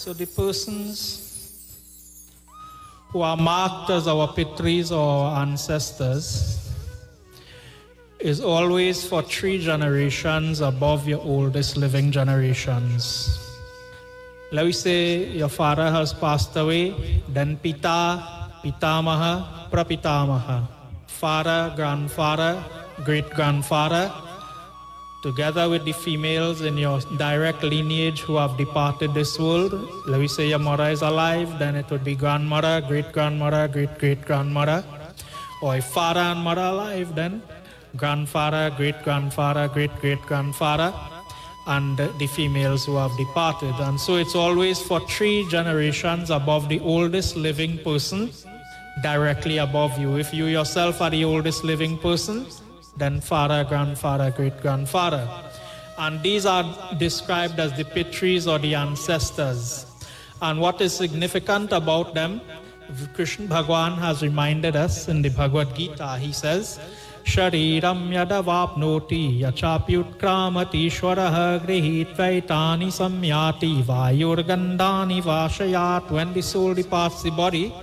So the persons who are marked as our pitris or our ancestors is always for 3 generations above your oldest living generations. Let me say your father has passed away, then Pita, Pitamaha, Prapitamaha, father, grandfather, great-grandfather, together with the females in your direct lineage who have departed this world. Let me say your mother is alive, then it would be grandmother, great-grandmother, great-great-grandmother. Or if father and mother alive, then grandfather, great-grandfather, great-great-grandfather, and the females who have departed. And so it's always for 3 generations above the oldest living person, directly above you. If you yourself are the oldest living person, then father, grandfather, great-grandfather. And these are described as the pitris or the ancestors. And what is significant about them, Krishna Bhagwan has reminded us in the Bhagavad Gita. He says, Shariram yadavapnoti yachapyutkramati shwaraha grihitvaitani samyati vayurgandani vashayat. When the soul departs the body,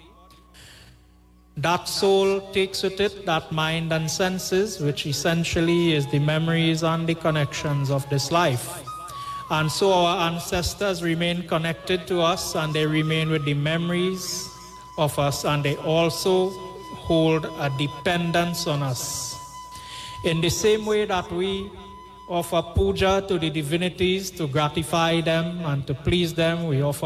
that soul takes with it that mind and senses, which essentially is the memories and the connections of this life. And so our ancestors remain connected to us, and they remain with the memories of us, and they also hold a dependence on us. In the same way that we offer puja to the divinities to gratify them and to please them, we offer